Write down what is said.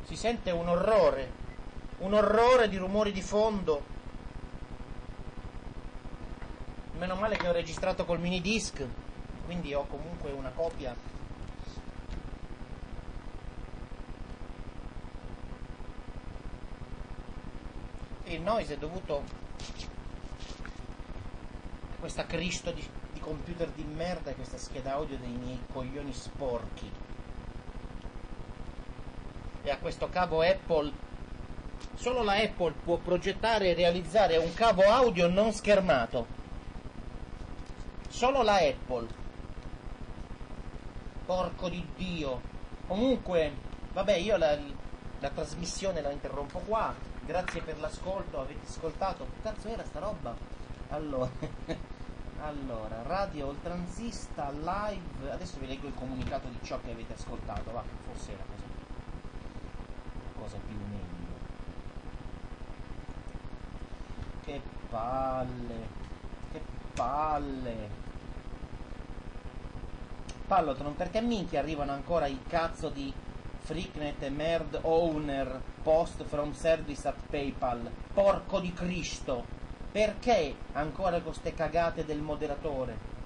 Si sente un orrore di rumori di fondo. Meno male che ho registrato col mini disc, quindi ho comunque una copia. E il noise è dovuto a questa Cristo di computer di merda e questa scheda audio dei miei coglioni sporchi. E a questo cavo Apple. Solo la Apple può progettare e realizzare un cavo audio non schermato. Solo la Apple. Porco di Dio. Comunque, vabbè, io la trasmissione la interrompo qua. Grazie per l'ascolto, avete ascoltato. Che cazzo era sta roba? Allora, allora, Radio Oltranzista live. Adesso vi leggo il comunicato di ciò che avete ascoltato. Va, forse era cosa più meglio. Che palle. Che palle. Pallotron, perché minchia arrivano ancora i cazzo di Freaknet e Merd Owner post from service at PayPal? Porco di Cristo! Perché ancora con ste cagate del moderatore?